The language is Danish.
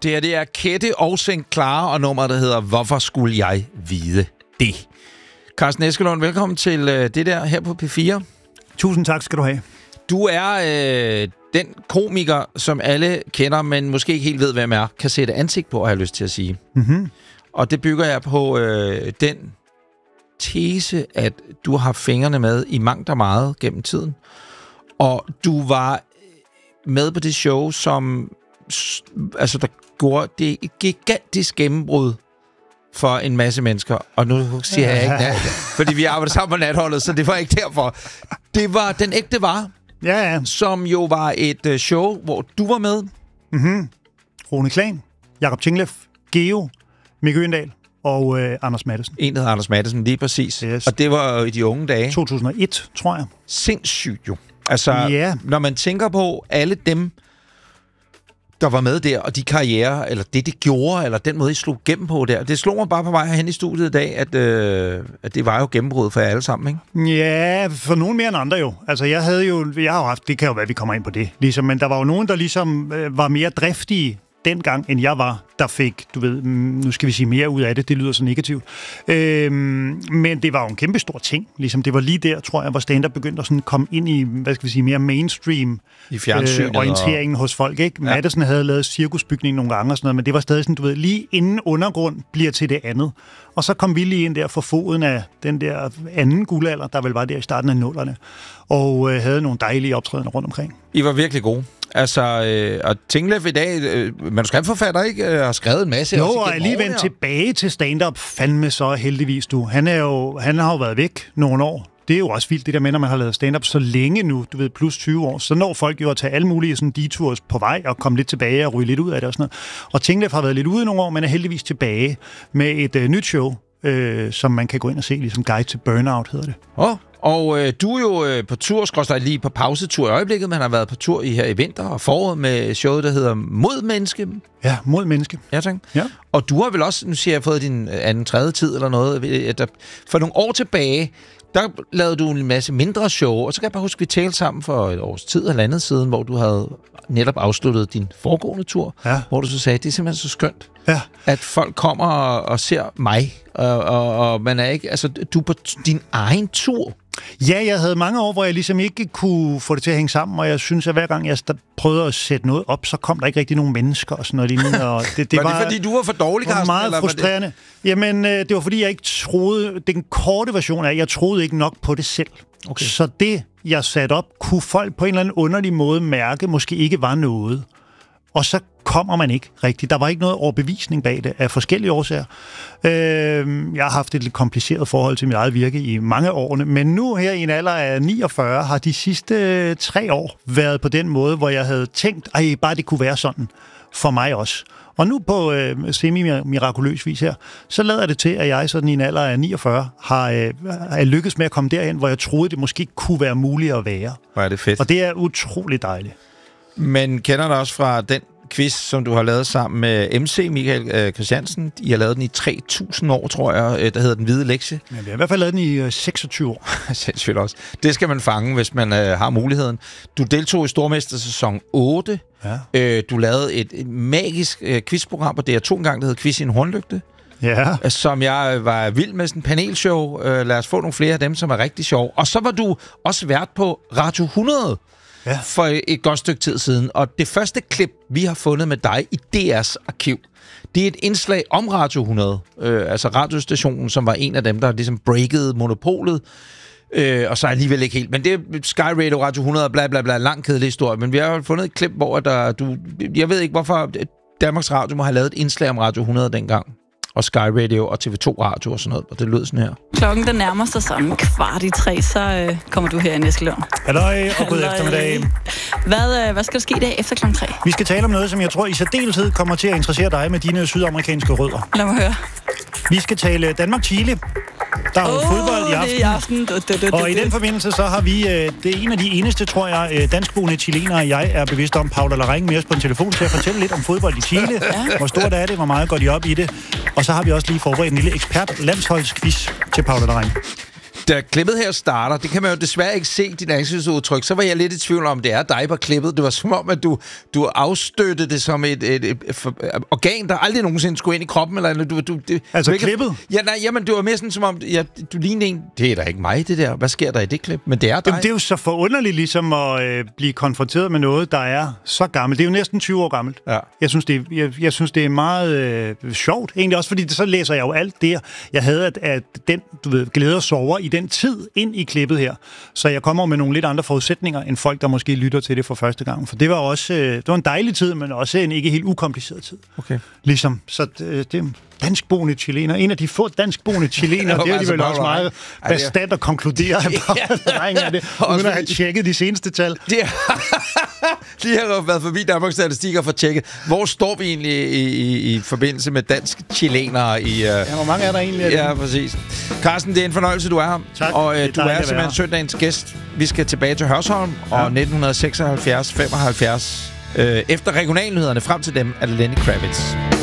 Det her, det er Kette og St. Clara, og nummeret, der hedder Hvorfor skulle jeg vide det? Carsten Eskelund, velkommen til det der her på P4. Tusind tak skal du have. Du er den komiker, som alle kender, men måske ikke helt ved, hvem er, kan sætte ansigt på, har jeg lyst til at sige. Mm-hmm. Og det bygger jeg på den tese, at du har fingrene med i mangt og meget gennem tiden. Og du var med på det show, som altså, der gjorde det gigantisk gennembrud for en masse mennesker. Og nu siger jeg ikke, fordi vi arbejder sammen på natholdet, så det var ikke derfor. Det var Den Ægte Var, som jo var et show, hvor du var med. Mm-hmm. Rune Klan, Jakob Tingleff, Geo, Mikke Øgendahl og Anders Matthesen. En, der hedder Anders Matthesen, lige præcis. Yes. Og det var jo i de unge dage. 2001, tror jeg. Sindssygt jo. Altså, når man tænker på alle dem, der var med der, og de karrierer, eller det, de gjorde, eller den måde, I slog gennem på der. Det slog mig bare på vej herhen i studiet i dag, at det var jo gennembrud for jer alle sammen, ikke? Ja, for nogen mere end andre jo. Altså, jeg har jo haft, det kan jo være, vi kommer ind på det, ligesom, men der var jo nogen, der ligesom var mere driftige dengang, end jeg var, der fik, du ved, nu skal vi sige mere ud af det, det lyder så negativt. Men det var jo en kæmpe stor ting. Ligesom det var lige der, tror jeg, hvor stand-up begyndte at sådan komme ind i, hvad skal vi sige, mere mainstream i fjernsynet orienteringen hos folk, ikke? Ja. Matthesen havde lavet cirkusbygning nogle gange og sådan noget, men det var stadig sådan, du ved, lige inden undergrund bliver til det andet. Og så kom vi lige ind der for foden af den der anden guldalder, der vel var der i starten af 00'erne, og havde nogle dejlige optrædener rundt omkring. I var virkelig gode. Altså, og Tingleff i dag, manuskriptforfatter, ikke? Har skrevet en masse. Jo, og lige vendt tilbage til stand-up, fandme så heldigvis du. Han har jo været væk nogle år. Det er jo også vildt, det der med, når man har lavet stand-up så længe nu, du ved, plus 20 år, så når folk jo at tage alle mulige sådan detours på vej og komme lidt tilbage og ryge lidt ud af det og sådan noget. Og Tingleff har været lidt ude nogle år, men er heldigvis tilbage med et nyt show, som man kan gå ind og se, ligesom Guide to Burnout hedder det. Og du er jo på tur, skrøster lige på pausetur i øjeblikket, men har været på tur her i vinter og foråret med showet, der hedder Mod Menneske. Ja, Mod Menneske. Ja, tak. Ja. Og du har vel også, nu siger jeg, fået din anden, tredje tid eller noget. For nogle år tilbage, der lavede du en masse mindre show, og så kan jeg bare huske, at vi talte sammen for et års tid eller andet siden, hvor du havde netop afsluttet din foregående tur, hvor du så sagde, at det er simpelthen så skønt, at folk kommer og ser mig, og man er ikke, altså du er på din egen tur. Ja, jeg havde mange år, hvor jeg ligesom ikke kunne få det til at hænge sammen, og jeg synes, at hver gang jeg prøvede at sætte noget op, så kom der ikke rigtig nogen mennesker og sådan noget lignende. Og det var fordi, du var for dårlig, Carsten? Det var meget frustrerende. Jamen, det var fordi, jeg ikke troede, den korte version af, jeg troede ikke nok på det selv. Okay. Så det, jeg satte op, kunne folk på en eller anden underlig måde mærke, måske ikke var noget. Og så kommer man ikke rigtigt. Der var ikke noget overbevisning bag det, af forskellige årsager. Jeg har haft et lidt kompliceret forhold til mit eget virke i mange årene, men nu her i en alder af 49 har de sidste 3 år været på den måde, hvor jeg havde tænkt, bare det kunne være sådan for mig også. Og nu på semi-mirakuløs vis her, så lader det til, at jeg sådan i en alder af 49 har lykkes med at komme derhen, hvor jeg troede, det måske kunne være muligt at være. Hvor er det fedt. Og det er utroligt dejligt. Men kender du også fra den quiz, som du har lavet sammen med MC Michael Christiansen? I har lavet den i 3.000 år, tror jeg, der hedder Den Hvide Lektie. Ja, vi har i hvert fald lavet den i 26 år. Sindssygt også. Det skal man fange, hvis man har muligheden. Du deltog i Stormester sæson 8. Ja. Du lavede et magisk quizprogram på DR2 engang, der hed Quiz i en hornlygte. Ja. Som jeg var vild med, sådan en panelshow. Lad os få nogle flere af dem, som er rigtig sjove. Og så var du også vært på Radio 100. Ja. For et godt stykke tid siden. Og det første klip, vi har fundet med dig i DR's arkiv, det er et indslag om Radio 100. Altså radiostationen, som var en af dem, der ligesom breakede monopolet. Og så alligevel ikke helt. Men det er Sky Radio, Radio 100, bla bla bla, lang kedelig historie. Men vi har fundet et klip, hvor jeg ved ikke, hvorfor Danmarks Radio må have lavet et indslag om Radio 100 dengang. Og Sky Radio og TV2 Radio og sådan noget. Og det lød sådan her. Klokken den nærmer sig sådan 2:45, så kommer du her i Eskelund. Halløj, og god eftermiddag. Hvad skal der ske i dag efter klokken 3? Vi skal tale om noget, som jeg tror i særdeleshed kommer til at interessere dig med dine sydamerikanske rødder. Lad mig høre. Vi skal tale Danmark-Chile. Der er jo fodbold i aften. Og i den forbindelse så har vi, det er en af de eneste, tror jeg, danskboende chilenere, jeg er bevidst om, Paula Larraín, med os på en telefon til at fortælle lidt om fodbold i Chile. Hvor stort er det? Hvor meget går de op i det? Og så har vi også lige forberedt en lille ekspert-landsholdsquiz til Paula Larraín. Da klippet her starter, det kan man jo desværre ikke se dit ansigtsudtryk, så var jeg lidt i tvivl om, det er dig på klippet. Det var som om, at du afstøttede det som et organ, der aldrig nogensinde skulle ind i kroppen. Eller, klippet? Ja, nej, jamen, det var mere sådan som om, du lignede en... Det er da ikke mig, det der. Hvad sker der i det klip? Men det er dig. Jamen, det er jo så forunderligt ligesom at blive konfronteret med noget, der er så gammelt. Det er jo næsten 20 år gammelt. Ja. Jeg synes, det er meget sjovt. Egentlig også, fordi så læser jeg jo alt det, jeg havde, at den, glæder og sover i den tid ind i klippet her. Så jeg kommer med nogle lidt andre forudsætninger, end folk, der måske lytter til det for første gang. For det var også det var en dejlig tid, men også en ikke helt ukompliceret tid. Okay. Ligesom. Så det er danskboende chilener. En af de få danskboende chilener, det er de vel også meget bastant at konkludere, uden at have tjekket de seneste tal. De har været forbi Danmarks Statistik og fået tjekket. Hvor står vi egentlig i forbindelse med danske chilenere? Hvor mange er der egentlig? Ja, præcis. Carsten, det er en fornøjelse, du er her. Tak. Og du er simpelthen søndagens gæst. Vi skal tilbage til Hørsholm og 1976-75. Efter regionalnyhederne, frem til dem, er det Lenny Kravitz.